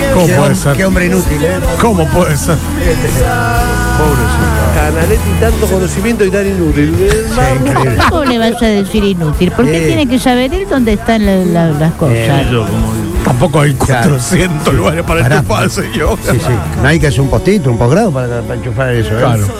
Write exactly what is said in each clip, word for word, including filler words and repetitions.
¿Cómo Qué, puede hom- ser? qué hombre inútil, ¿eh? ¿Cómo puede ser? Pobrecito. Canaletti, tanto conocimiento y tan inútil. Increíble. ¿Cómo le vas a decir inútil? Porque Eh. tiene que saber él dónde están la- la- las cosas. Eh, Tampoco hay cuatrocientos lugares para Pará. enchufarse, yo. Sí, sí. No hay que hacer un postito, un posgrado para, para enchufar eso, ¿eh? Claro.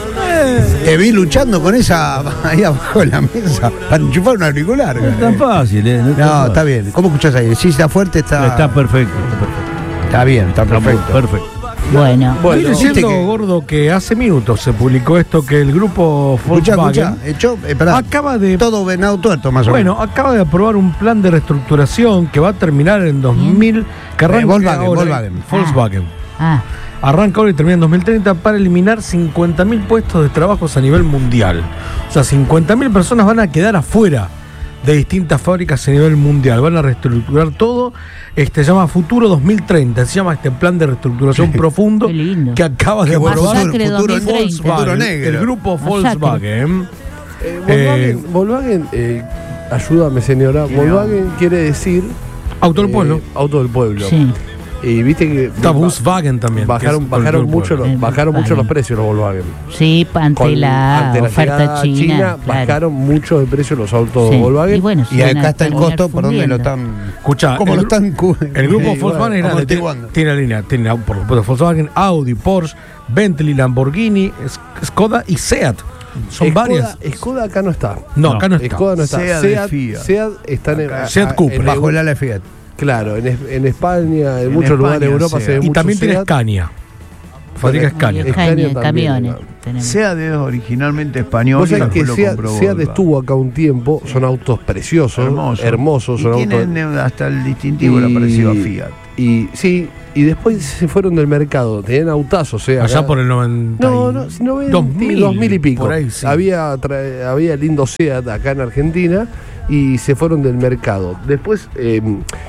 Te vi luchando con esa ahí abajo de la mesa para enchufar un auricular. No es tan fácil, ¿eh? No, es tan No, fácil. está bien. ¿Cómo escuchás ahí? Sí, está fuerte, está. Está perfecto, está perfecto. Está bien, está Está muy perfecto. perfecto. Bueno, Estoy Bueno, diciendo, viste que- gordo, que hace minutos se publicó esto, que el grupo Escuchá, Volkswagen escuchá. Echó, eh, pará. acaba de... Todo venado tuerto, más o Bueno, menos. acaba de aprobar un plan de reestructuración que va a terminar en dos mil, que arranca Eh, Volkswagen, ahora- Volkswagen. Volkswagen. ah, Arranca ahora y termina en dos mil treinta para eliminar cincuenta mil puestos de trabajo a nivel mundial. O sea, cincuenta mil personas van a quedar afuera de distintas fábricas a nivel mundial. Van a reestructurar todo. Este se llama Futuro dos mil treinta. Se llama este plan de reestructuración profundo qué lindo. que acaba de Qué buen aprobar Masacre futuro, futuro, dos mil treinta. futuro Volkswagen, negro. el grupo Masacre. Volkswagen. Eh, Volkswagen, Volkswagen, eh, ayúdame señora, Volkswagen quiere decir Auto del pueblo. eh, auto del pueblo. sí. Y viste que Está Volkswagen también. que bajaron, es bajaron Auto del mucho, pueblo. los, bajaron mucho los precios los Volkswagen. Sí, ante Con- la ante la oferta llegada china. claro. bajaron mucho de precio los autos Sí. Volkswagen. Y bueno, se Y van a acá está el terminar costo por donde lo fundiendo. están. Escuchá, ¿Cómo el lo gru- están cu- El grupo Sí, Volkswagen bueno, es grande, tiene, amortiguando. tiene línea, tiene por supuesto Volkswagen, Audi, Porsche, Bentley, Lamborghini, S- Skoda y Seat. Son Skoda, varias. Skoda acá no está. No, No, acá no está. Skoda no está. Seat de Seat, Fiat. Seat está en, Acá. a- Seat a- Cupra. en- Bajo el ala de Fiat. Claro, en, es- en España, en, En muchos España, lugares de Europa Seat. se ve Y mucho también tiene Seat. Scania. Fabrica Tiene- Scania. Y Scania Scania, también, camiones. claro. tenemos. Seat es originalmente español. Vos y sabés que después lo Seat, compró Seat Volkswagen. estuvo acá un tiempo, son autos preciosos, Hermoso. hermosos, Y son autos. tienen eh, hasta el distintivo le parecido a Fiat. Y sí, y después se fueron del mercado, tenían autazos, o sea, Allá acá- por el noventa. No, y- no, si noventa, dos mil, dos mil y pico. por ahí, sí. Había, tra- había lindo Seat acá en Argentina y se fueron del mercado. Después, eh,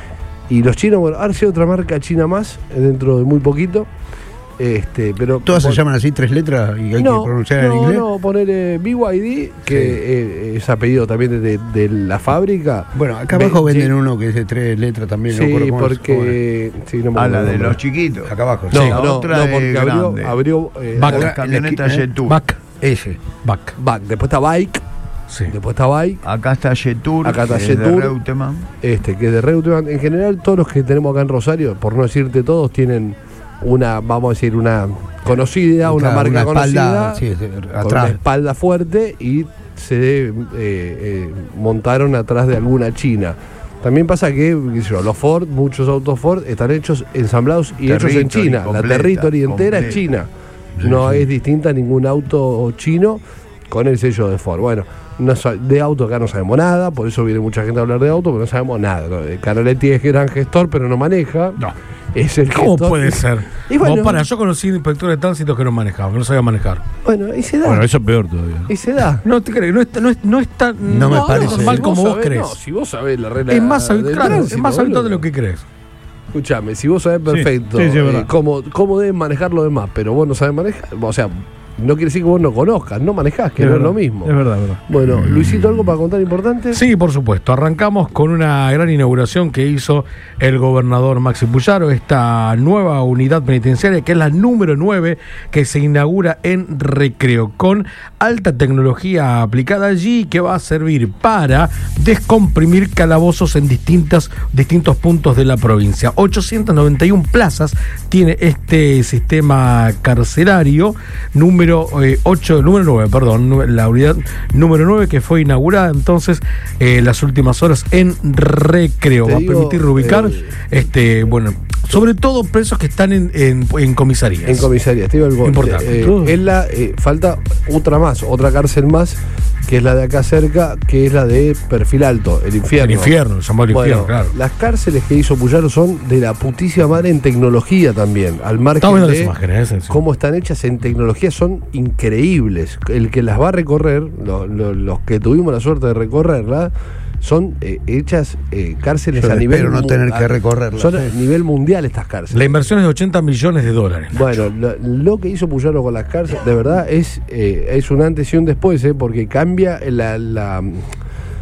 y los chinos, bueno, ahora sí otra marca china más, eh, dentro de muy poquito. Este, pero Todas se por- llaman así, tres letras, y hay no, que pronunciar en no, inglés. no, poner eh, B Y D, que eh, es apellido también de, de la fábrica. Bueno, acá Ve- abajo venden sí. uno que es de tres letras también. no me Sí, acuerdo cómo es. porque. Sí, no me A acuerdo la el de nombre. los chiquitos. Acá abajo. No, sí. La no, otra no, es porque abrió. grande. abrió eh, Back. La acá- camioneta la esquina, Jetour. Back. Ese. Back. Back. Después está Bike. Sí. Después está Bike. Acá está Jetour. Acá está que es de Jetour. Reutemann. Este, que es de Reutemann. En general, todos los que tenemos acá en Rosario, por no decirte todos, tienen una, vamos a decir, una conocida, una Claro, marca espalda, conocida, sí, sí, con una atrás. espalda fuerte y se eh, eh, montaron atrás de alguna china. También pasa que, qué sé yo, los Ford, muchos autos Ford, están hechos, ensamblados y hechos en Territory China. completa, la Territory entera es completa. China. Sí, No sí. es distinta a ningún auto chino con el sello de Ford. Bueno, no sa- de auto acá no sabemos nada, por eso viene mucha gente a hablar de auto, pero no sabemos nada. ¿no? Canaletti es gran gestor, pero no maneja. No. Es el ¿Cómo gestor. puede ser? Y bueno, Vos, para, yo conocí inspectores de tránsito que no manejaban, que no sabían manejar. Bueno, y se da. Bueno, eso es peor todavía. Y se da. No te crees, no es, no es, no es tan No me no, parece. normal Si como vos sabés- crees. No, si vos sabés la regla es más del habitual, claro, tránsito, es más habitual de boludo. lo que crees. Escuchame, si vos sabés perfecto sí, sí, es eh, verdad. cómo, cómo deben manejar los demás, pero vos no sabés manejar, o sea, no quiere decir que vos no conozcas, no manejás, que no es verdad, lo mismo. Es verdad, es verdad. Bueno, Luisito, ¿algo para contar importante? Sí, por supuesto. Arrancamos con una gran inauguración que hizo el gobernador Maxi Puyaro, esta nueva unidad penitenciaria, que es la número nueve, que se inaugura en Recreo, con alta tecnología aplicada allí, que va a servir para descomprimir calabozos en distintas, distintos puntos de la provincia. ochocientas noventa y una plazas tiene este sistema carcelario, número eh, ocho, número nueve, perdón, nu- la unidad número nueve, que fue inaugurada entonces eh, las últimas horas en Recreo. Te Va digo, a permitir reubicar, eh, este, bueno, sobre todo presos que están en, en, en comisarías. En comisaría, te digo algo. Importante. Eh, Todo. es la, eh, falta otra más, otra cárcel más, que es la de acá cerca, que es la de Perfil Alto, el infierno. El infierno, llamado el Bueno, infierno, claro. las cárceles que hizo Puyaro son de la putísima madre en tecnología también, al margen Estamos viendo las de imágenes, ¿eh? Sí. cómo están hechas en tecnología, son increíbles. El que las va a recorrer, lo- lo- los que tuvimos la suerte de recorrerla, son eh, hechas eh, cárceles Yo a nivel espero no mu- tener que a- recorrerlas, Son sí. a nivel mundial estas cárceles. La inversión es de ochenta millones de dólares. Bueno, lo, lo que hizo Puyaro con las cárceles, de verdad, es, eh, es un antes y un después, eh, porque cambia la, la,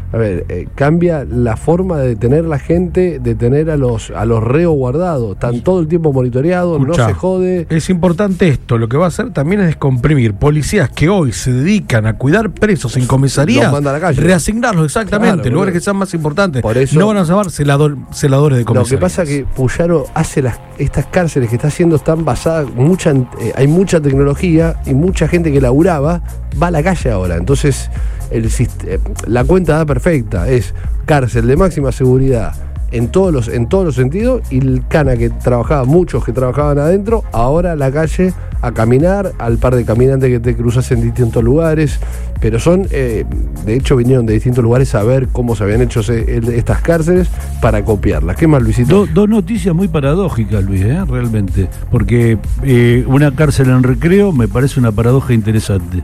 A ver, eh, cambia la forma de detener a la gente, de tener a los a los reos guardados. Están todo el tiempo monitoreados, Escuchá, no se jode. Es importante esto, lo que va a hacer también es descomprimir policías que hoy se dedican a cuidar presos en comisarías, Los manda a la calle. reasignarlos exactamente, Claro, lugares boludo. que sean más importantes. Por eso- no van a llamar celador- celadores de Lo comisarías. que pasa es que Puyaro hace las, estas cárceles que está haciendo están basadas, mucha, eh, hay mucha tecnología y mucha gente que laburaba va a la calle ahora. Entonces, el, sist- eh, la cuenta da perfecta, es cárcel de máxima seguridad en todos los, en todos los sentidos, y el cana que trabajaba, muchos que trabajaban adentro, ahora a la calle a caminar, al par de caminantes que te cruzas en distintos lugares, pero son, eh, de hecho vinieron de distintos lugares a ver cómo se habían hecho se- el- estas cárceles para copiarlas. ¿Qué más, Luisito? Do- dos noticias muy paradójicas, Luis, ¿eh? Realmente. Porque eh, una cárcel en Recreo me parece una paradoja interesante.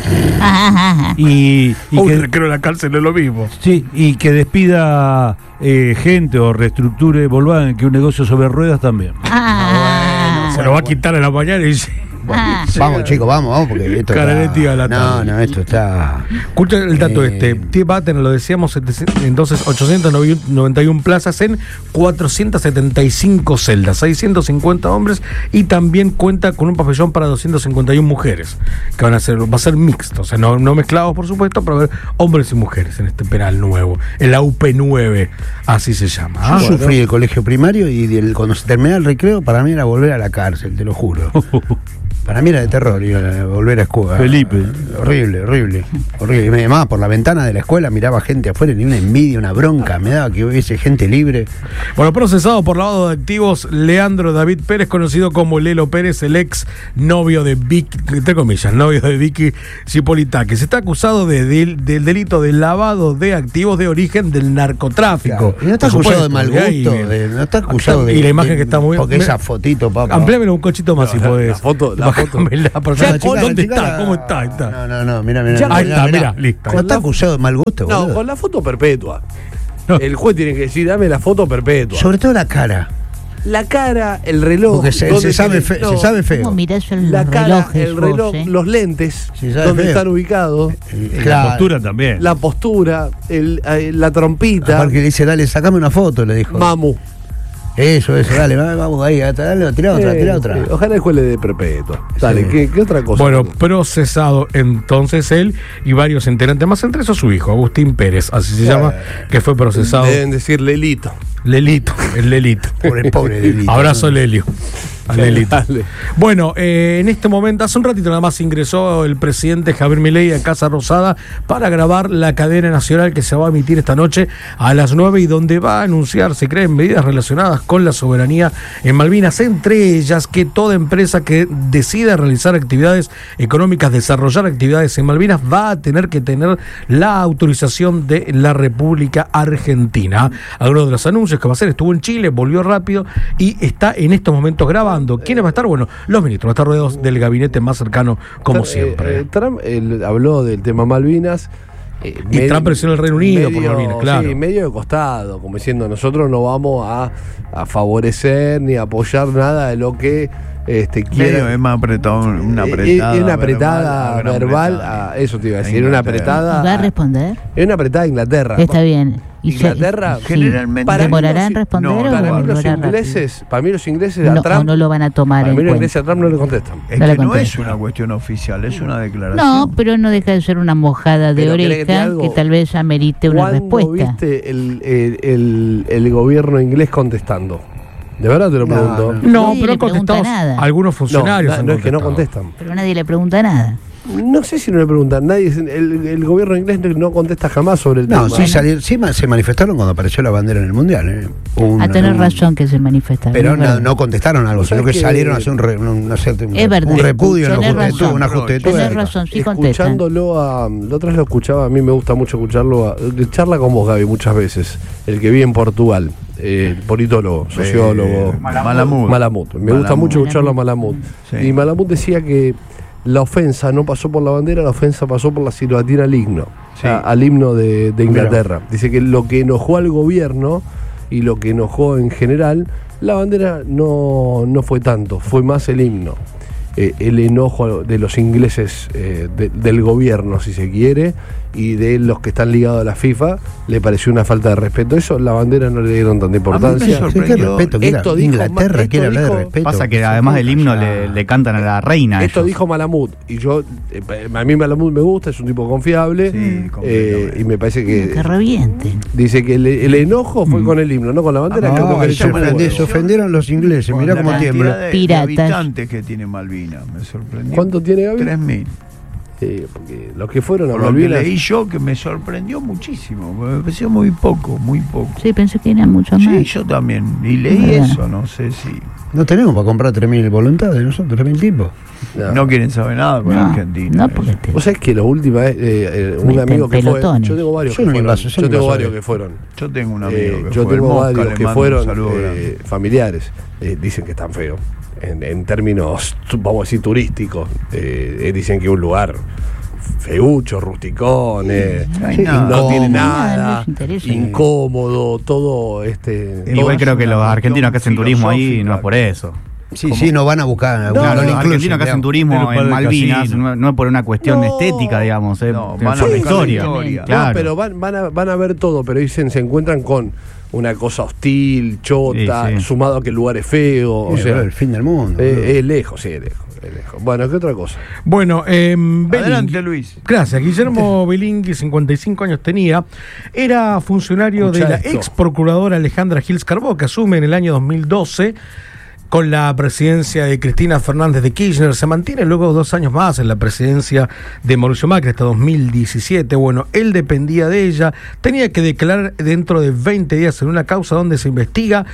Y, y Uy, que, creo que la cárcel es lo mismo. sí, y que despida eh, gente o reestructure Volkswagen, que un negocio sobre ruedas también. Ah, Se lo va a quitar en la mañana y dice, ah. Vamos, chicos, vamos, vamos, porque esto Caranetti a la está... No, tarde. no, esto está... escucha el dato Eh. este, T va a tener, lo decíamos, setecientos entonces ochocientas noventa y uno plazas en cuatrocientas setenta y cinco celdas, seiscientos cincuenta hombres, y también cuenta con un pabellón para doscientas cincuenta y una mujeres, que van a ser, va a ser mixto, o sea, no, no mezclados por supuesto, pero va a haber hombres y mujeres en este penal nuevo, en la U P nueve, así se llama. Yo ¿ah? sufrí el colegio primario y del- cuando se terminaba el recreo, para mí era volver a la cárcel, te lo juro. Para mí era de terror ir a volver a escuela. Felipe. Horrible, horrible. Horrible. Y me llamaba por la ventana de la escuela, miraba gente afuera, ni una envidia, una bronca me daba que hubiese gente libre. Bueno, procesado por lavado de activos, Leandro David Pérez, conocido como Lelo Pérez, el ex novio de Vicky, entre comillas, novio de Vicky Cipolitakis. Está acusado de, del, del delito de lavado de activos de origen del narcotráfico. Y no está Por acusado de supuesto, mal de ahí gusto, viene. de- no está acusado de. Y la imagen de- que está muy Porque me- esa fotito, papá. Ampliámelo un cochito más si la- podés. la foto- la foto. Bájamela, por No, favor. la chica- ¿Dónde la chica- está? ¿Cómo está? Ahí está. No, no, no, mira, mira. Ya, mira, ahí está, mira. mira, listo. No está acusado de mal gusto, No, boludo. con la foto perpetua. No. El juez tiene que decir, dame la foto perpetua. Sobre todo la cara. La cara, el reloj. Porque se, ¿dónde se sabe, tiene- fe- no, se sabe ¿Cómo feo. mirás el- La los cara, relojes, el vos, reloj, eh? los lentes, Sí, sabe donde feo. están ubicados, Eh, La claro. postura también. la postura, el, eh, la trompita. Aparte le dice, dale, sacame una foto, le dijo. Mamu. Eso, eso, dale, va- vamos ahí, dale, tira otra, Eh, tira otra. eh, ojalá el juez le dé perpetua. Dale, Sí. ¿qué, qué otra cosa? Bueno, procesado entonces él y varios integrantes más, entre esos su hijo, Agustín Pérez, así se llama, que fue procesado. Deben decir Lelito. Lelito, el Lelito. Pobre, pobre Lelito. Abrazo, Lelio. Al Lelito. Dale. Bueno, eh, en este momento, hace un ratito nada más ingresó el presidente Javier Milei a Casa Rosada para grabar la cadena nacional que se va a emitir esta noche a las nueve y donde va a anunciar, se creen, medidas relacionadas con la soberanía en Malvinas, entre ellas que toda empresa que decida realizar actividades económicas, desarrollar actividades en Malvinas, va a tener que tener la autorización de la República Argentina. Algunos de los anuncios que va a hacer, estuvo en Chile, volvió rápido y está en estos momentos grabando. ¿Quiénes va a estar? Bueno, los ministros, va a estar rodeados del gabinete más cercano, como Eh, siempre. eh, Trump eh, habló del tema Malvinas. eh, Y medio- Trump presionó al Reino Unido por Malvinas, claro. Sí, medio de costado, como diciendo, nosotros no vamos a, a favorecer ni a apoyar nada de lo que este, Medio quiera. es más apretado, una Eh, apretada. Es una apretada verbal a Gran verbal, Bretaña. a, eso te iba a A decir, una Inglaterra. apretada. ¿Va a responder? Es una apretada a Inglaterra. Está bien. Y se- Inglaterra, sí. generalmente- Para mí ¿Demorará los- en responder no, o para mí los volverá rápido? ingleses, para mí los ingleses a No, Trump, o no lo van a tomar para en mí los cuenta. ingleses a Trump no le contestan. Es No que la no contesto. es una cuestión oficial, es una declaración. No, pero no deja de ser una mojada de Pero ¿querés que te diga oreja algo? que tal vez amerite una ¿Cuándo respuesta. viste el, el, el, el gobierno inglés contestando? De verdad te lo No, pregunto. no. No, Nadie pero le han contestado pregunta nada. algunos No, funcionarios. na- han no es que no contestado. contestan. Pero nadie le pregunta nada. No sé si no le preguntan. Nadie, el, el gobierno inglés no- no contesta jamás sobre el No, tema. sí, salieron, sí ma- se manifestaron cuando apareció la bandera en el Mundial. ¿eh? Un- A tener un- razón que se manifestaron. Pero es no, verdad. no contestaron algo, Vos sino sabés que que- salieron a hacer un, re- un- no sé, un, Es verdad. un repudio, Tenés una justitud, razón. una justitud. Tenés razón, sí contestan. Escuchándolo a. La otra vez lo escuchaba, a mí me gusta mucho escucharlo. A, de charla con vos, Gaby, muchas veces. El que vive en Portugal, eh, politólogo, sociólogo. Eh, Malamud. Malamud. Me gusta Malamud. mucho escucharlo a Malamud. Sí. Y Malamud decía que la ofensa no pasó por la bandera, la ofensa pasó por la silbatina al himno. O sea, Sí. al himno de, de Inglaterra. Dice que lo que enojó al gobierno y lo que enojó en general, la bandera no, no fue tanto, fue más el himno. eh, el enojo de los ingleses, eh, de, del gobierno, si se quiere, y de los que están ligados a la FIFA, le pareció una falta de respeto. Eso, la bandera no le dieron tanta importancia. me Sí, qué respeto, que era Esto dijo Inglaterra, Ma- quiere esto hablar de dijo- respeto. Pasa que además del himno le, le cantan a la reina. Esto ellos. dijo Malamud, y yo, eh, a mí Malamud me gusta, es un tipo confiable, Sí, eh, completamente. y me parece Que que revienten. dice que el, el enojo fue con el himno, no con la bandera, que es lo que Ah, le se, llama el ofendi- huevo. se ofendieron los ingleses, Con mirá la cómo cantidad tiembla. de- de Piratas. habitantes que tiene Malvinas, me sorprendió. ¿Cuánto tiene Gaby? tres mil. Eh, porque los que fueron a Por lo que Malvinas, leí yo, que me sorprendió muchísimo. Me pareció muy poco, muy poco. Sí, pensé que eran mucho Sí, más. yo también. Y leí Bueno. eso, no sé si. No tenemos para comprar tres mil voluntades nosotros, tres mil tipos. no. No quieren saber nada con No, Argentina. no, eso. porque te- Vos sabés que la última vez, eh, eh, un Meten amigo que fue, pelotones. yo tengo varios Yo que no me fueron, baso, yo yo no me tengo baso varios de- que fueron. Yo tengo un amigo Eh, que yo fue. el tengo Mosca, varios le que mando un fueron saludo eh, grande. familiares, eh, dicen que están feos. En, en términos, tu- vamos a decir, turísticos, eh, eh, dicen que es un lugar feucho, rusticón, eh, No hay sí, nada. no tiene Nada, no nada, les interesa. incómodo, todo este. El Igual es creo que una los cuestión argentinos que hacen turismo ahí filosófica. no es por eso. Sí, sí, no van a buscar. No, Claro, no, los lo argentinos incluyen, que hacen digamos. turismo Pero para en el Malvinas casino. no, no es por una cuestión No. estética, digamos, eh, No, es van a por la buscar historia. la historia. No, Claro. pero van, van, a, van a ver todo, pero dicen, se encuentran con una cosa hostil, chota, Sí, sí. sumado a que el lugar es feo, o Sí, sea, el fin del mundo. eh, boludo. es lejos, sí, es lejos, es lejos. Bueno, ¿qué otra cosa? Bueno, eh, Adelante, Belingui- Luis. Gracias. Guillermo Belingui, cincuenta y cinco años tenía, era funcionario Escuchá de la esto. ex procuradora Alejandra Gils Carbó, que asume en el año dos mil doce con la presidencia de Cristina Fernández de Kirchner. Se mantiene luego dos años más en la presidencia de Mauricio Macri hasta dos mil diecisiete. Bueno, él dependía de ella, tenía que declarar dentro de veinte días en una causa donde se investiga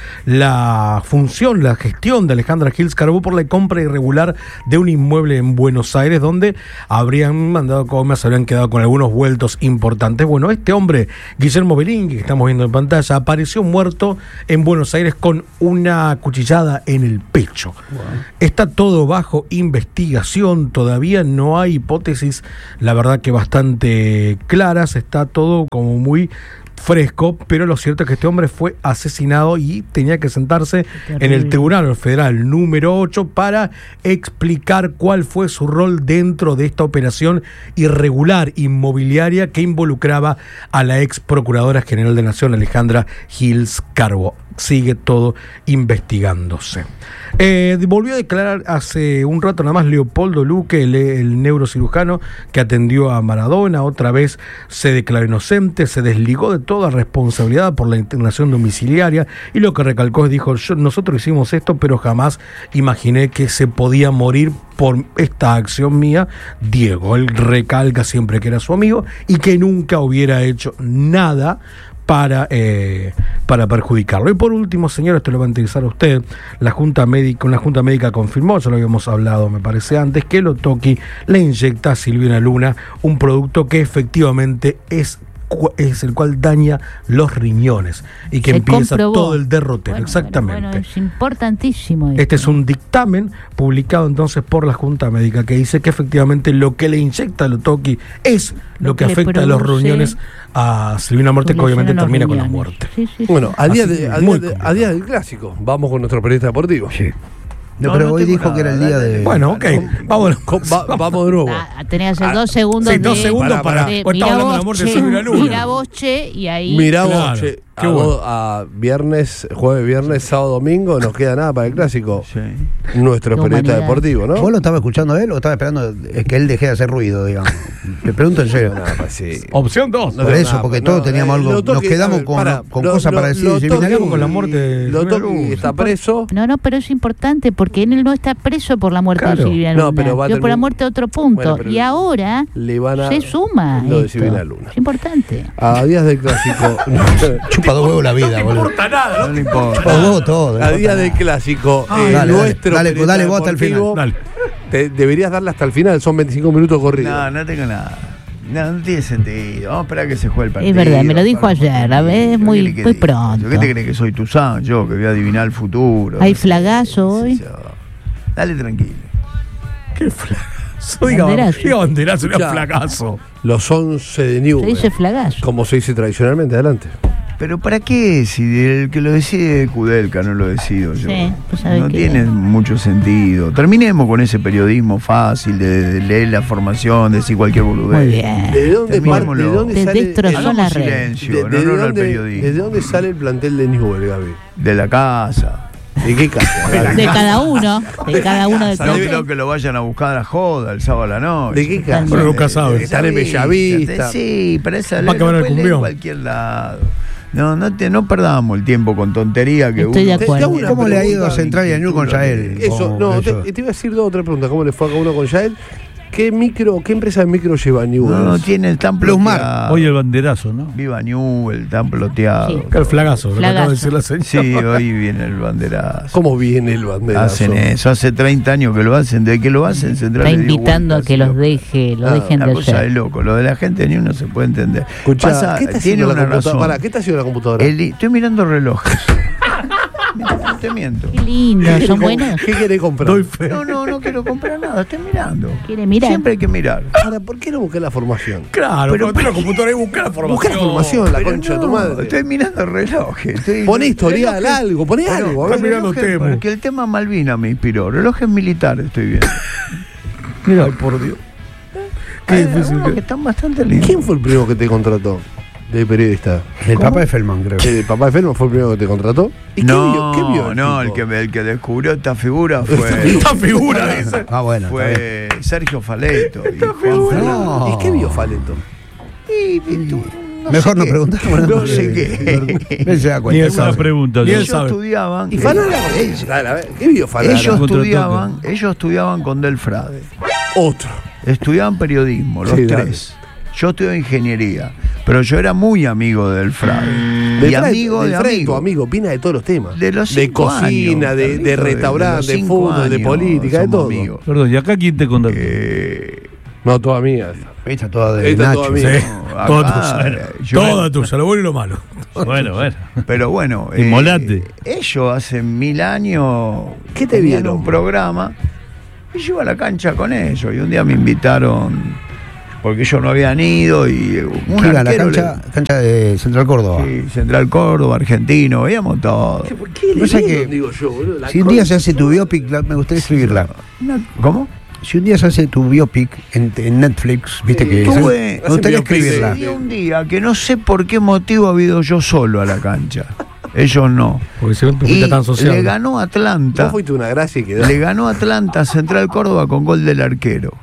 la función, la gestión de Alejandra Gils Carbó por la compra irregular de un inmueble en Buenos Aires, donde habrían mandado comas, habrían quedado con algunos vueltos importantes. Bueno, este hombre, Guillermo Belingui, que estamos viendo en pantalla, apareció muerto en Buenos Aires con una cuchillada en el pecho. Está todo bajo investigación, todavía no hay hipótesis, la verdad que bastante claras, está todo como muy fresco, pero lo cierto es que este hombre fue asesinado y tenía que sentarse Terrible. en el Tribunal Federal número ocho para explicar cuál fue su rol dentro de esta operación irregular inmobiliaria que involucraba a la ex Procuradora General de Nación, Alejandra Gils Carbó. Sigue todo investigándose. Eh, volvió a declarar hace un rato nada más Leopoldo Luque, el, el neurocirujano que atendió a Maradona. Otra vez se declaró inocente, se desligó de toda responsabilidad por la internación domiciliaria y lo que recalcó es, dijo, yo, nosotros hicimos esto, pero jamás imaginé que se podía morir por esta acción mía. Diego, él recalca siempre que era su amigo y que nunca hubiera hecho nada para, eh, para perjudicarlo. Y por último, señor, esto lo va a interesar a usted, la Junta Médica, una Junta Médica confirmó, ya lo habíamos hablado, me parece antes, que Lotoki le inyecta a Silvina Luna un producto que efectivamente es es el cual daña los riñones y que Se empieza comprobó. todo el derrotero. Bueno, Exactamente. Bueno, bueno, es importantísimo esto. Este es un dictamen publicado entonces por la Junta Médica que dice que efectivamente lo que le inyecta Lotoki es lo, Lo que que le afecta a los produce riñones a Silvina Muerte, que Su obviamente lesión en los termina con la riñones. muerte. Sí, sí, sí. Bueno, a día, Así de, que a, muy día de- a complicado. día del clásico, vamos con nuestro periodista deportivo. Sí. No, No, pero no hoy tengo dijo que era el nada, día dale, de. Bueno, ok, vámonos. Com- va- vamos de nuevo. Ah, tenés que hacer dos segundos sí, dos de- segundos para- para- de- pues mirá estamos hablando de la vos, muerte de che, Silvina Luna. mirá vos, che, y ahí Mirá Claro, vos, che, qué a, bueno. vos- a viernes, jueves, viernes, sábado, domingo, nos queda nada para el clásico. Sí. Nuestro Qué periodista humanidad. deportivo, ¿no? ¿Vos lo estabas escuchando a él o estaba esperando que él deje de hacer ruido, digamos? Te pregunto en serio. Nada, pues sí. Opción dos. No Por tengo eso, nada, porque no, todos teníamos eh, algo- lo toque- nos quedamos a ver, con- para, con lo- cosas lo- para decir, lo si toque- veníamos con la muerte de Lo Silvina toque Luna. está preso. No, no, pero es importante porque él no está preso por la muerte Claro. de Silvina No, Luna, pero va a sino por la terminar- muerte de otro punto. Bueno, pero y ahora Le van a se suma lo de esto. Silvina Luna. Es importante. A días del clásico. Chupa dos huevos la vida, boludo. No le importa. Chupa dos huevos todo. no A importa días nada. del clásico. Ah, eh, dale, dale, nuestro dale, periodista dale vos hasta el deportivo, Dale. te- deberías darle hasta el final, son veinticinco minutos corridos. No, no tengo nada. No, no tiene sentido. Vamos a esperar a que se juegue el partido. Es verdad, me lo dijo para- ayer, a ver, es ¿Qué muy- querés que muy diga? pronto. ¿Qué te crees que soy Tuzán? Yo, que voy a adivinar el futuro. Hay flagazo hoy. Yo. Dale tranquilo. Qué flagazo. Diga, Banderazo. diga banderazo, era Ya. flagazo. Los once de Newell. Se dice flagazo. Como se dice tradicionalmente, adelante. Pero ¿para qué? Si el que lo decide es Kudelka, no lo decido yo. Sí, pues sabés no que- tiene mucho sentido. Terminemos con ese periodismo fácil de, de leer la formación, de decir cualquier boludez. Muy bien. ¿De dónde, par- Terminémoslo. de dónde Te sale destrozó el- la Hagamos red. silencio, de- en desde honor al dónde- periodismo. ¿Desde dónde sale el plantel de Newell, Gaby? De la casa. ¿De qué casa? De cada uno, de cada uno del Sabés plantel. lo que lo vayan a buscar a la joda el sábado a la noche. ¿De qué casa? Uno nunca sabe. Están en Bellavista. Sí, pero esa Va a acabar el puede leer en cumbión. cualquier lado. No, no, te, no perdamos el tiempo con tontería que Estoy de uno... acuerdo. Te hago una ¿Cómo le ha ido a pregunta. Central y a New con Yael? Eso, Como no, eso. te, te iba a decir dos o tres preguntas. ¿Cómo le fue a cada uno con Yael? ¿Qué micro, qué empresa de micro lleva Newell? No, tiene tan Plusmar. ploteado. Hoy el banderazo, ¿no? Viva Newell, tan ploteado. Sí. El flagazo, lo que acaba de Flagazo. decir la señora. Sí, hoy viene el banderazo. ¿Cómo viene el banderazo? Hacen eso, hace treinta años que lo hacen. ¿De qué lo hacen? Central Está le dio invitando a vueltas, que los loco. deje, lo Ah, dejen Una de cosa de hacer. loco. Lo de la gente ni uno se puede entender. Escuchá, Pasa, ¿qué está tiene haciendo la una computadora? razón. Pará, ¿qué está haciendo la computadora? El- estoy mirando relojes. No te miento. Qué lindo, son buenos. ¿Qué querés comprar? Doy fe. No, no, no quiero comprar nada, estoy mirando. ¿Quiere mirar? Siempre hay que mirar. Ahora, ¿por qué no busqué la formación? Claro, Pero pero tenés la computadora y buscar la formación. Busca la formación, la Pero concha de no, tu madre. Estoy mirando relojes. Estoy, Poné historial, relojes- algo, poné Pero, algo. A ver. Está mirando relojes, Temu. porque el tema Malvina me inspiró. Relojes militares estoy viendo. Mira, ay, por Dios. Qué Hay difícil algunos que- que están bastante lindos. ¿Quién fue el primero que te contrató de periodista? El papá de Feldman, creo. ¿El papá de Fermo fue el primero que te contrató? ¿Y no, qué vio? ¿Qué vio el no, el tipo? que, el que descubrió esta figura fue, Esta figura, dice. Ah, bueno. está bien. fue Sergio Faleto. y Juan Fernández. No. ¿Y qué vio Faleto? Y- y tú- no Mejor sé no qué. preguntamos. No sé qué. Él se da Ni cuenta. él Una sabe. pregunta. Ni él yo. Ellos sabe. estudiaban. ¿Y Falala? ellos, Dale, a ver, ¿qué vio Falala? ellos Contrató estudiaban, ellos estudiaban con Del Frade. Otro. Estudiaban periodismo, los Sí, dale. tres. Yo estudié ingeniería, pero yo era muy amigo de Del Frade. Del y Frade- amigo del de Frade, tu amigo. amigo, opina de todos los temas. De los De cinco cocina, años, de, Carlito, de los restaurante, de cinco fútbol, de años política, de somos todo. amigos. Perdón, ¿y acá quién te contrató? Eh, No, toda mía. Esta toda de Esta Nacho. toda mía. Sí, acá, toda tuya. eh, yo- Toda tuya, lo bueno y lo malo. Bueno, bueno. Pero bueno, Inmolate. ellos hace mil años ¿Qué te tenían vieron? un programa y yo iba a la cancha con ellos y un día me invitaron porque ellos no habían ido y un ¿Qué iba? La arquero le- cancha, cancha de Central Córdoba. Sí, Central Córdoba, Argentino, veíamos todo. ¿Por qué le No sé vieron, qué- digo yo, boludo? La Si un con- día se hace tu biopic, la- me gustaría escribirla. Una- ¿Cómo? Si un día se hace tu biopic en, en Netflix, viste que Tuve- me gustaría Hacen biopic, escribirla. sí. Y un día que no sé por qué motivo ha ido yo solo a la cancha. Ellos no. Porque si no te Y fuiste tan social. le ganó Atlanta. Vos fuiste una gracia y quedó. Le ganó Atlanta a Central Córdoba con gol del arquero.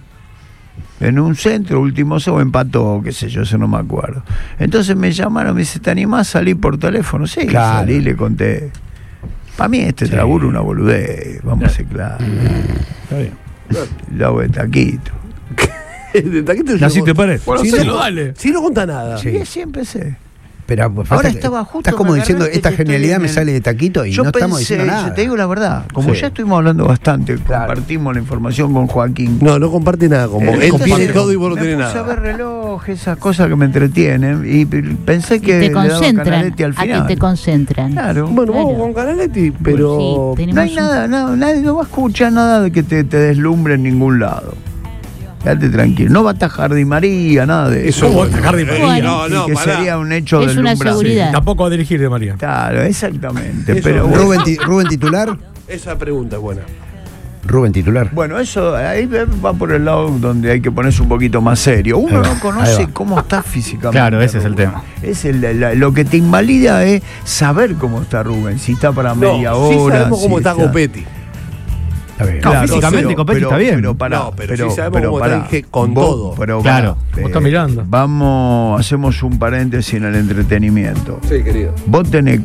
En un centro, último se empató, qué sé yo, eso no me acuerdo. Entonces me llamaron, me dice, ¿te animás a salir por teléfono? Sí, Claro. salí y le conté. Para mí este Sí. laburo es una boludez, vamos a ser claros. Está bien. Lo hago de taquito. De taquito yo Naciste no- pared. Bueno, Si sí, no- dale. Si no conta nada. Sí. Y así empecé. Pero, pues, Ahora fíjate, estaba justo, estás como me diciendo, agarraste esta que estoy genialidad en me el- sale de taquito y Yo no estamos pensé, diciendo yo nada. te digo la verdad, como Sí. ya estuvimos hablando bastante, Claro. compartimos la información con Joaquín. No, no comparte nada con vos. Eh, Él entonces, tiene todo y vos no me tenés puse a nada. ver relojes, esas cosas que me entretienen y p- pensé que te le daba concentran. Canaletti al A final. que te concentran. Claro. Bueno, vamos Claro. con Canaletti, pero. Sí, tenemos No hay un- nada, no, nadie no va a escuchar nada de que te, te deslumbre en ningún lado. Quédate tranquilo. No va a atajar Di María, nada de eso. ¿Cómo va a atajar Di María? Bueno. No, no, que pará. sería un hecho Es una deslumbrante. seguridad. Tampoco va a dirigir de María. Claro, exactamente. Eso, pero bueno. Rubén, ti- Rubén titular. Esa pregunta es buena. Rubén titular. Bueno, eso ahí va por el lado donde hay que ponerse un poquito más serio. Uno Ahí va, no conoce ahí va. cómo está físicamente. Claro, ese es el Rubén. tema. Es el- la- lo que te invalida es saber cómo está Rubén. Si está para media No, hora. sí sabemos si cómo está Copetti. Está bien. No, físicamente Copetti está bien. Pero, pará, No, pero sí sabemos cómo está, dije, con Vos- todo. pero Claro. pará, Vos estás mirando. Vamos, hacemos un paréntesis en el entretenimiento. Sí, querido. Vos tenés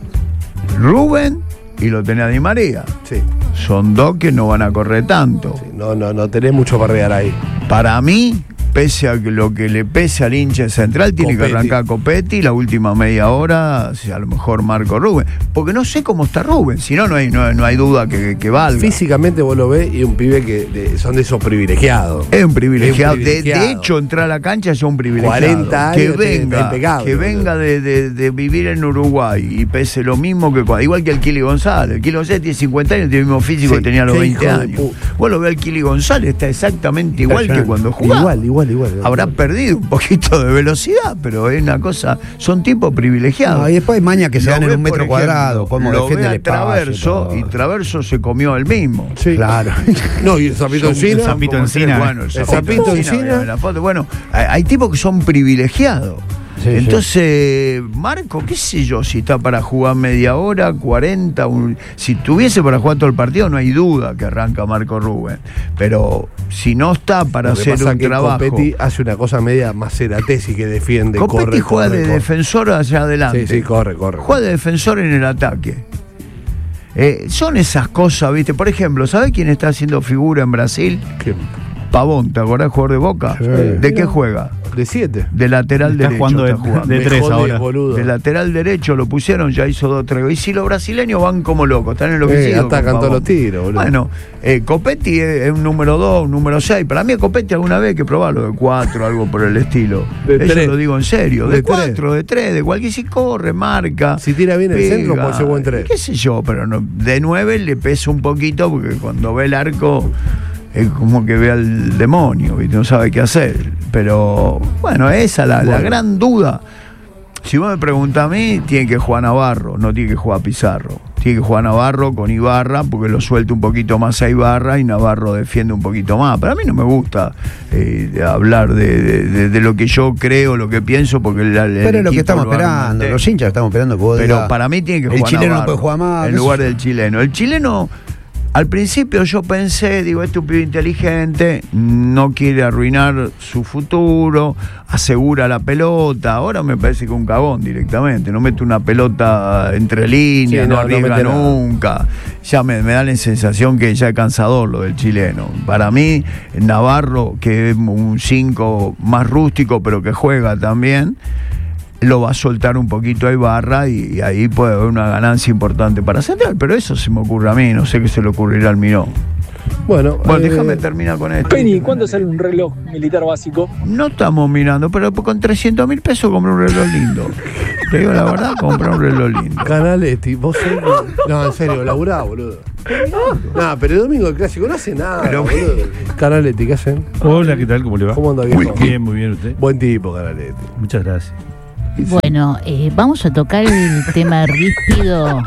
Rubén y lo tenés a Di María. Sí. Son dos que no van a correr tanto. sí. No, no, no tenés mucho para regar ahí. Para mí, pese a que lo que le pese al hincha central, tiene Copetti. que arrancar Copetti la última media hora, si a lo mejor Marco Rubén. Porque no sé cómo está Rubén, si no, no hay, no, no hay duda que, que valga. Físicamente vos lo ves y un pibe que de- son de esos privilegiados. Es un privilegiado. Es un De- privilegiado. De, hecho, entrar a la cancha es un privilegiado. cuarenta que años, venga, está impecable, que boludo. venga de, de- de vivir en Uruguay y pese lo mismo que cuando- igual que el Kili González. El Kili González tiene cincuenta años, tiene el mismo físico Sí, que tenía a los qué veinte hijo de años. puta. Vos lo ves al Kili González, está exactamente igual que cuando jugaba. Igual, igual. igual, igual. Habrá igual. perdido un poquito de velocidad, pero es una cosa, son tipos privilegiados. No, y después hay mañas que se Lo dan en ve, un metro por cuadrado, ejemplo, cómo lo defiende ve el a espacio. Traverso todo. y Traverso se comió el mismo. Sí. Claro. No, y el Zapito Son- Encina. Zapito como Encina. tres, Bueno, el El Zapito Zapito Encina, Encina. en la foto. Bueno, hay, hay tipos que son privilegiados. Sí, Entonces, Marco, qué sé yo, si está para jugar media hora, cuarenta, un- si tuviese para jugar todo el partido, no hay duda que arranca Marco Rubén. Pero si no está para Lo que hacer pasa un que trabajo. Copetti hace una cosa media maceratesi que defiende, Copetti corre, juega corre, de corre. defensor hacia adelante. Sí, sí, corre, corre. Juega de defensor en el ataque. Eh, son esas cosas, ¿viste? Por ejemplo, ¿sabés quién está haciendo figura en Brasil? ¿Qué? Pavón, ¿te acordás, jugador de Boca? Sí. ¿De qué juega? De siete. De lateral Está derecho. jugando de- está jugando. de Me tres jodés, ahora. boludo. De lateral derecho lo pusieron, ya hizo dos tres. Y si los brasileños van como locos, están en lo que Eh, sigue. atacan todos los tiros, boludo. Bueno, eh, Copetti es, es un número dos, un número seis. Para mí, a Copetti alguna vez hay que probarlo de cuatro, algo por el estilo. De Eso tres. lo digo en serio. De, De tres. cuatro, de tres, de cualquier. Si corre, marca. Si tira bien el centro, puede ser buen tres. Qué sé yo, pero no, de nueve le pesa un poquito porque cuando ve el arco. Es como que ve al demonio, ¿viste? No sabe qué hacer. Pero bueno, esa es la, la Bueno. gran duda. Si vos me preguntás a mí, tiene que jugar Navarro, no tiene que jugar Pizarro. Tiene que jugar Navarro con Ibarra porque lo suelta un poquito más a Ibarra y Navarro defiende un poquito más. Pero a mí no me gusta eh, de hablar de, de- de- de lo que yo creo, lo que pienso, porque el, el Pero es lo que equipo estamos lo esperando, argumenté. los hinchas estamos esperando que vos Pero digas, para mí tiene que el jugar chileno no Navarro puede jugar más. en qué lugar sé yo. del chileno. El chileno, al principio yo pensé, digo, este es un pibe inteligente, no quiere arruinar su futuro, asegura la pelota. Ahora me parece que es un cagón directamente, no mete una pelota entre líneas, Sí, no, no, no arriesga mete nada. nunca. Ya me, me da la sensación que ya es cansador lo del chileno. Para mí, Navarro, que es un cinco más rústico, pero que juega también, lo va a soltar un poquito a Ibarra y, y ahí puede haber una ganancia importante para Central, pero eso se me ocurre a mí, no sé qué se le ocurrirá al Mirón. Bueno, Bueno, eh, déjame terminar con esto. Penny, ¿cuánto sale un reloj militar básico? No estamos mirando, pero con trescientos mil pesos compré un reloj lindo. Te digo la verdad, compré un reloj lindo. Canaletti, vos sos... No, en serio, laburá, boludo. No, pero el domingo el clásico no hace nada, Pero- boludo. Canaletti, ¿qué hacen? Hola, ¿qué tal? ¿Cómo le va? ¿Cómo anda, viejo? Bien, muy bien usted. Buen tipo, Canaletti. Muchas gracias. Bueno, eh, vamos a tocar el tema ríspido.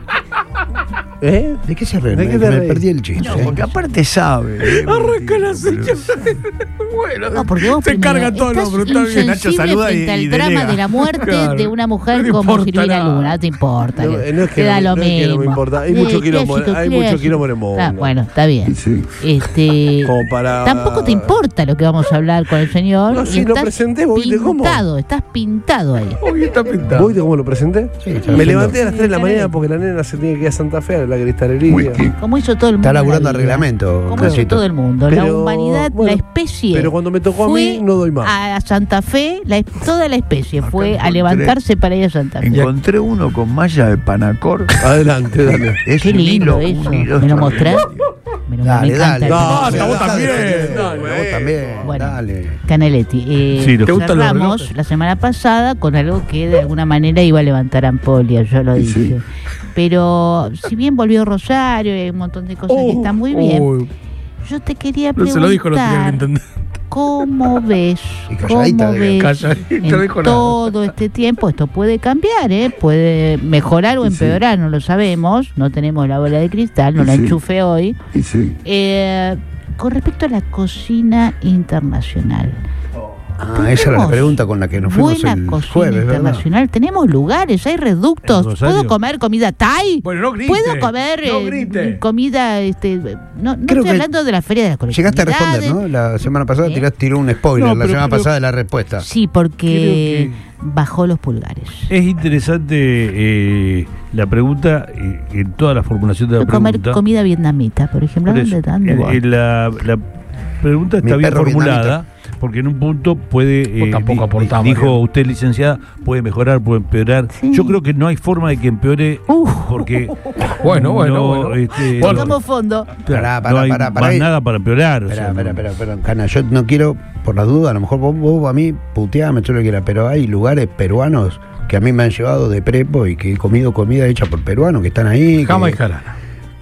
¿Eh? ¿De qué se ríe? ¿De Me, qué te me reís? perdí el chiste. No, ¿eh? porque aparte sabe. ¿eh? Arranca la Pero- señal. Bueno, No, porque vos se primero carga todo, estás no, pero está bien. Nacho insensible saluda frente y- al y drama delega. de la muerte Claro. de una No mujer le como importa Silvina nada. Luna, no te importa. No, que- no es que te da no- lo no es que no me mismo. importa. Hay Eh, mucho quilombo, clásico, hay mucho clásico. quilombo en el mundo. Ah, bueno, está bien. Este, Como para... Tampoco te importa lo que vamos a hablar con el señor. No, y sí, lo estás presenté, vos viste cómo. pintado, estás pintado ahí. Hoy está pintado. ¿Vos viste cómo lo presenté? Sí, está Me haciendo- levanté a las tres de la mañana porque la nena se tiene que ir a Santa Fe a la cristalería. Como hizo todo el mundo. Está en la laburando vida. reglamento, Como hizo Cachito. todo el mundo. la Pero, humanidad, bueno, la especie. pero cuando me tocó a fue mí, no doy más. A Santa Fe, la, toda la especie Acá fue a encontré- levantarse para ir a Santa Fe. Encontré uno con malla de Panacor. Adelante, dale. Es Qué un lindo hilo, eso. un hilo ¿Me lo mostrás? Me lo Dale, me encanta dale. el No, Canaletti. hasta vos también. Dale, Dale, vos también. Bueno. Dale. Canaletti, eh, Sí, ¿te gustan los cerramos relojes? la semana pasada con algo que de alguna manera iba a levantar Ampolia, yo lo dije. Pero si bien volvió Rosario y hay un montón de cosas que están muy bien, Uy, yo te quería no se lo dijo, no tenía que preguntar entender. cómo ves, Y calladita, cómo de- ves calladita, no en dijo nada. todo este tiempo, esto puede cambiar, ¿eh? Puede mejorar o empeorar, no lo sabemos, no tenemos la bola de cristal, no la enchufe hoy. Eh, con respecto a la cocina internacional. Ah, esa era la Tenemos pregunta con la que nos fuimos Buena el cocina jueves, ¿verdad? internacional, tenemos lugares, hay reductos. ¿En Rosario? ¿Puedo comer comida Thai? Bueno, no grite. ¿Puedo comer No eh, grite. comida, este, no, no Creo estoy que hablando de la feria de la Llegaste a responder, colectividades. ¿no? La semana pasada ¿Eh? tiraste, tiró un spoiler, No, la pero semana creo- pasada de la respuesta. Sí, porque Creo bajó los pulgares. Es interesante eh, la pregunta, eh, en toda la formulación de la Comer pregunta. comida vietnamita, por ejemplo. Por ¿Dónde, eso, dónde eh, voy? eh, la, la pregunta Mi está bien perro formulada, porque en un punto puede, Vos eh, tampoco di- aportás, dijo Mariano. usted, licenciada, puede mejorar, puede empeorar. Sí. Yo creo que no hay forma de que empeore, Uf. porque Bueno, bueno, no, bueno. este, Bueno, Tocamos fondo. claro, Pará, pará, no hay pará, pará más ahí. nada para empeorar. o Espera, sea, espera, no- espera, espera, Cana, yo no quiero, por las dudas, a lo mejor vos, vos a mí puteame todo lo que quieras, pero hay lugares peruanos que a mí me han llevado de prepo y que he comido comida hecha por peruanos que están ahí. Jama y que, jarana.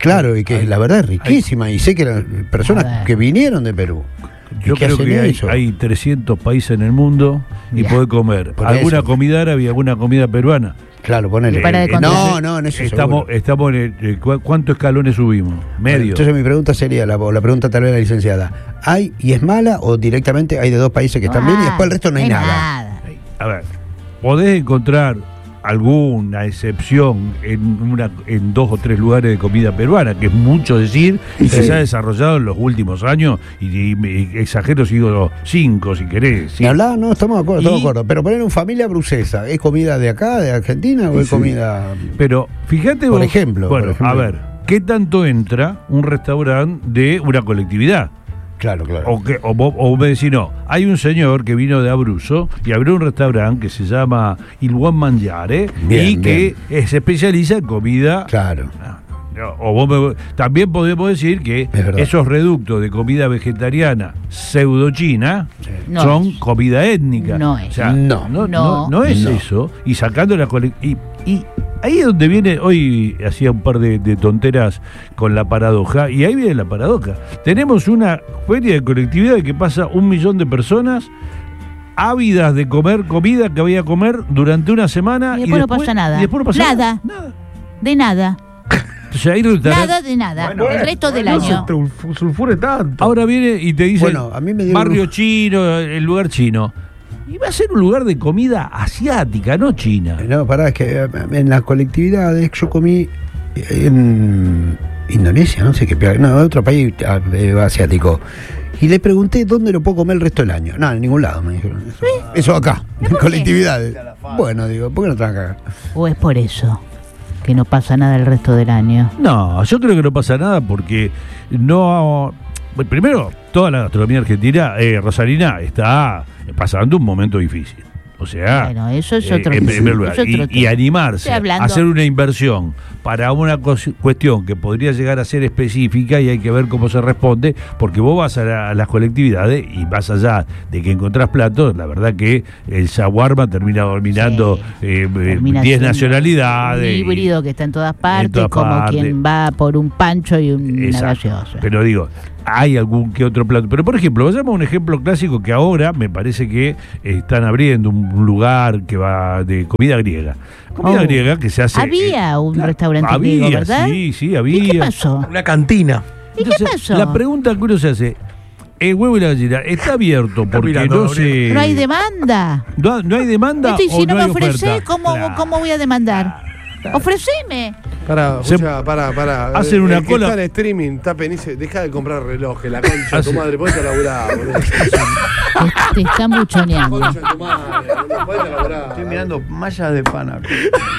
Claro, y que Hay- la verdad es riquísima. Y sé que eran personas A ver. que vinieron de Perú. Yo ¿Y qué creo hacen que hay, eso? hay trescientos países en el mundo y Ya. podés comer Por alguna eso. comida árabe y alguna comida peruana. Claro, ponele. Y para de Eh, contar. no, no, en eso Estamos, seguro. estamos en el- eh, ¿cu- ¿cuántos escalones subimos? Medio. Entonces mi pregunta sería, la, la pregunta tal vez de la licenciada, ¿hay y es mala o directamente hay de dos países que están bien y después el resto no hay nada? A ver, podés encontrar alguna excepción en una en dos o tres lugares de comida peruana, que es mucho decir, y que Sí. se ha desarrollado en los últimos años, y, y me exagero si digo cinco, si querés. Si sí. hablaba, no, estamos de acuerdo, estamos Y- de acuerdo. Pero poner un familia brucesa, ¿es comida de acá, de Argentina o es comida...? Pero fíjate Por vos- ejemplo, bueno, por ejemplo. a ver, ¿qué tanto entra un restaurante de una colectividad? Claro, claro. O, que, o, vos- o me decís, no, hay un señor que vino de Abruzzo y abrió un restaurante que se llama Il Buon Mangiare Bien, y que bien. eh, se especializa en comida. Claro. O vos me- también podemos decir que verdad. esos reductos de comida vegetariana pseudo-china No son es. comida étnica. No O es. sea, No. no, no, No. no es No. eso. Y sacando la cole- y, y ahí es donde viene, hoy hacía un par de, de tonteras con la paradoja, y ahí viene la paradoja. Tenemos una feria de colectividad que pasa un millón de personas ávidas de comer comida que voy a comer durante una semana Y después no pasa nada. y después no pasa Nada. nada. De nada. Entonces, ahí no estará- Nada de nada. el resto del No se año. sulf- sulfure tanto. Ahora viene y te dice Bueno, a mí me dio barrio un- chino, el lugar chino. Y va a ser un lugar de comida asiática, no china. No, pará, es que eh, en las colectividades yo comí en Indonesia, no sé qué, no, otro país eh, asiático. Y le pregunté dónde lo puedo comer el resto del año. No, en ningún lado, me dijeron. Eso, eso acá, en por qué? colectividades. Bueno, digo, ¿por qué no traen acá? ¿O es por eso que no pasa nada el resto del año? No, yo creo que no pasa nada porque no. Bueno, primero, toda la gastronomía argentina, eh, Rosalina, está pasando un momento difícil. O sea, Bueno, eso es eh, otro en primer lugar. es otro Y, y tema. animarse Estoy a hablando- hacer una inversión para una cos- cuestión que podría llegar a ser específica y hay que ver cómo se responde, porque vos vas a, la- a las colectividades y más allá de que encontrás platos, la verdad que el shawarma termina dominando Sí. eh, Termina diez siendo nacionalidades. Un híbrido que está en todas partes, todas como partes. quien va por un pancho y una Exacto. gaseosa. Pero digo, hay algún que otro plato. Pero por ejemplo, vayamos a un ejemplo clásico que ahora me parece que eh, están abriendo un lugar que va de comida griega. Comida Oh. griega que se hace. Había eh, un claro, restaurante había, griego, ¿verdad? Sí, sí, ¿Y había. qué pasó? Una cantina. ¿Y qué Entonces, pasó? La pregunta que uno se hace, el huevo y la gallina, ¿está abierto porque mirando, no se. No hay demanda. no, no hay demanda Esto, y o si no, no me hay ofrecés, oferta? ¿cómo, Claro. ¿cómo voy a demandar? Ofreceme. Pará, Se- escucha, pará, pará. hacen El una que cola- está en streaming, está penice, deja de comprar relojes, la concha de tu Hace- madre, ponete a laburar, boludo. Te, te están buchoneando. Concha de tu madre, boludo, ponete a laburar. Estoy mirando mallas de pan acá.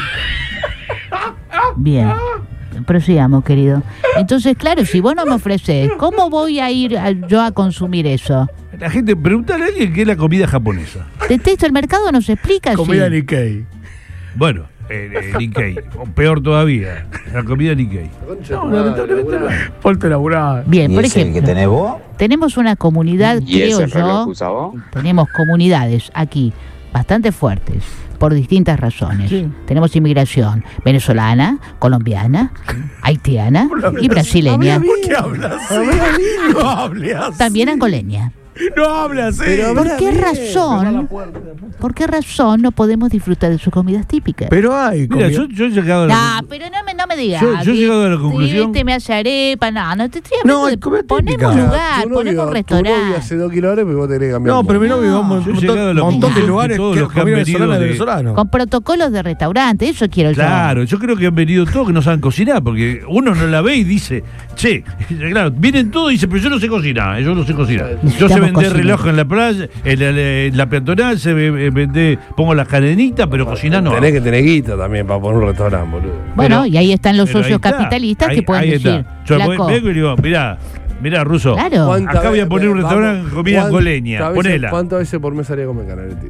Bien. Prosigamos, querido. Entonces, claro, si vos no me ofreces, ¿cómo voy a ir a- yo a consumir eso? La gente, preguntale a alguien qué es la comida japonesa. Detesto el mercado, nos explica Comida sí. Nikkei. Bueno, el, el Nikkei, o peor todavía, la comida Nikkei. La concha de tu No, madre, lamentablemente no. laburá. Ponte a laburar. Bien, por ejemplo, tenemos una comunidad, creo yo, tenemos comunidades aquí bastante fuertes por distintas razones. Tenemos inmigración venezolana, colombiana, haitiana y brasileña. ¿Por qué hablas así? No hables así. También angoleña. No hables así. ¿Por qué razón? ¿Por qué razón no podemos disfrutar de sus comidas típicas? Pero hay Mira, comida. yo, yo he llegado a la No, pero no me, no me digas. Yo- yo he llegado a la conclusión- Este me hace arepa, no, no te estoy No, hablando. hay de- comida ponemos típica. lugar, Tu novio- ponemos Tu novio restaurante. hace dos kilos pero vos tenés que cambiar. No, un pero mi poco. novio va a un Yo he montón, llegado a la montón de conclusión lugares que todos que los que han comida venido venezolana de- venezolano. Con protocolos de restaurante, eso quiero yo. Claro, yo creo que han venido todos que no saben cocinar, porque uno no la ve y dice, che, claro, vienen todos y dicen, pero yo no sé cocinar, yo no sé cocinar. Yo sé Necesitamos vender cocinar. reloj en la playa, en la, en la peatonal, se ve- vende, pongo las cadenitas, pero cocinar no. Tenés que tener guita también para poner un restaurante, boludo. Bueno, Pero- y ahí están los pero ahí socios está, capitalistas ahí- que pueden ahí está. decir, Yo voy- flaco, vengo y digo, mirá, mirá, Russo, claro. ¿Cuántas acá voy a veces- poner un vamos, restaurante de comida cuántas angoleña, veces- ponela. ¿Cuántas veces por mes salía a comer Canaletti?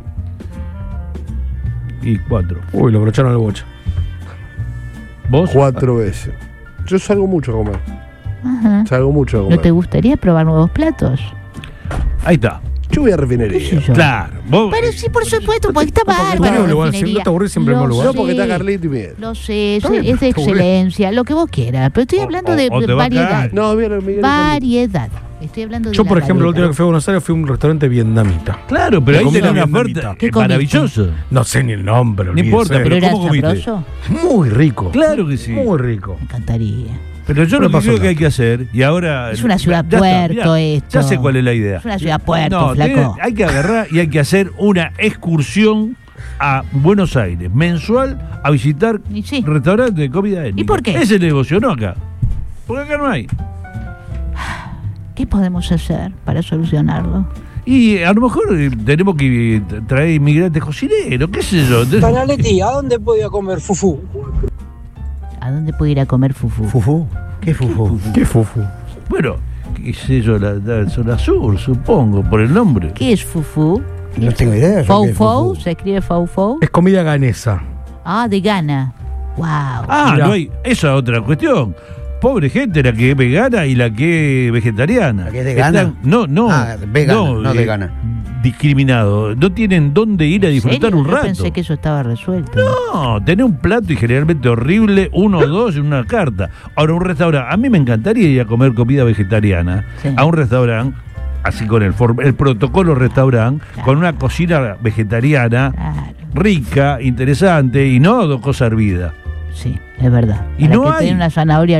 Y cuatro. Uy, lo brocharon al bocha. ¿Vos? Cuatro veces. Yo salgo mucho a comer. Ajá. Salgo mucho a ¿No comer. te gustaría probar nuevos platos? Ahí está. Yo voy a ¿Qué refinería. sé yo? Claro. Vos, Pero sí, por supuesto, porque está en el bárbaro. mismo lugar, refinería. si no te aburrís siempre en el Lo mismo lugar. No, porque sé, está Carlito y Miguel. Lo sé, Está sé, bien, es de te aburrís. excelencia, lo que vos quieras. Pero estoy O- hablando o- de, o de te va a variedad. caer. No, vieron Miguel y Carlito. Variedad. Estoy hablando de Yo, la por ejemplo, la última variedad. vez que fui a Buenos Aires fui a un restaurante vietnamita. Claro, pero Me ahí comí tenés una una vietnamita. oferta ¿Qué eh, comiste? maravilloso. No sé ni el nombre. No olvídese. importa, ¿Pero era ¿cómo comiste? sabroso? Muy rico. Claro que sí. Muy rico. Me encantaría. Pero yo No lo que pasó creo nada. que hay que hacer, y ahora. Es una ciudad ya está, puerto mirá, esto. Ya sé cuál es la idea. Es una ciudad puerto, No, flaco. tenés- hay que agarrar y hay que hacer una excursión a Buenos Aires, mensual, a visitar Y sí. restaurantes de comida étnica. ¿Y por qué? Ese negocio, no acá. Porque acá no hay. ¿Qué podemos hacer para solucionarlo? Y a lo mejor eh, tenemos que eh, traer inmigrantes cocineros, qué sé yo. Entonces- Panaletti, ¿a dónde podía comer fufú? ¿A dónde puedo ir a comer fufu? ¿Fufú? ¿Qué fufú? Qué fufu. Bueno, qué sé yo, la, la zona sur, supongo, por el nombre. ¿Qué es fufu? No tengo idea. yo Fou qué es fou, fufú. se escribe fou fou. Es comida ganesa. Ah, de Ghana. Wow. Ah, Mirá. no hay. Esa es otra cuestión. Pobre gente, la que es vegana y la que es vegetariana. ¿La que es de Ghana? Están- no, no. Ah, vegana, no de Ghana. Discriminado. No tienen dónde ir a ¿En disfrutar serio? un Yo rato. pensé que eso estaba resuelto. No, tener un plato y generalmente horrible, uno o dos en una carta. Ahora, un restaurante. A mí me encantaría ir a comer comida vegetariana Sí. a un restaurante, así con el, form- el protocolo restaurante, Claro. con una cocina vegetariana Claro. rica, interesante y no dos cosas hervidas. Sí, es verdad. Y Para no que hay. tenga una zanahoria